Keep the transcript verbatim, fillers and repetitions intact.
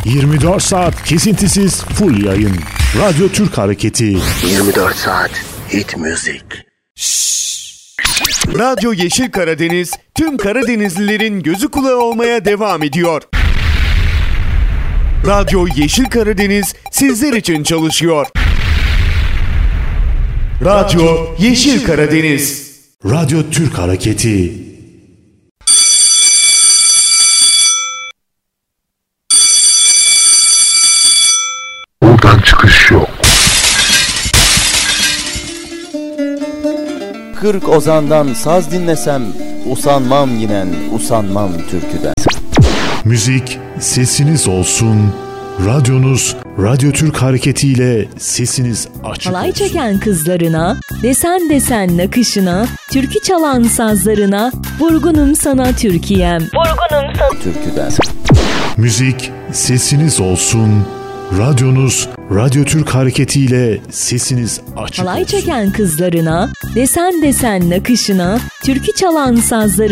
yirmi dört saat kesintisiz full yayın. Radyo Türk Hareketi. yirmi dört saat hit müzik. Radyo Yeşil Karadeniz tüm Karadenizlilerin gözü kulağı olmaya devam ediyor. Radyo Yeşil Karadeniz sizler için çalışıyor. Radyo Yeşil Karadeniz. Radyo Türk Hareketi. Buradan çıkış yok. Kırk ozandan saz dinlesem, usanmam yinen, usanmam türküden. Müzik sesiniz olsun. Radyonuz Radyo Türk Hareketi ile sesiniz açık Halay olsun. çeken kızlarına, desen desen nakışına, türkü çalan sazlarına, vurgunum sana Türkiye'm. Vurgunum sana Türküden. Müzik sesiniz olsun. Radyonuz Radyo Türk Hareketi ile sesiniz açık Halay olsun. çeken kızlarına, desen desen nakışına, türkü çalan sazlarına,